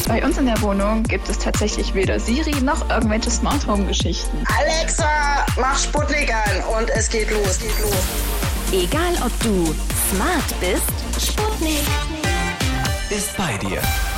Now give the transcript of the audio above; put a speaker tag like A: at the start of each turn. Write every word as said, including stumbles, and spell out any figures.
A: Bei uns in der Wohnung gibt es tatsächlich weder Siri noch irgendwelche Smart Home Geschichten.
B: Alexa, mach Sputnik an und es geht los, geht los.
C: Egal ob du smart bist, Sputnik
D: ist bei dir.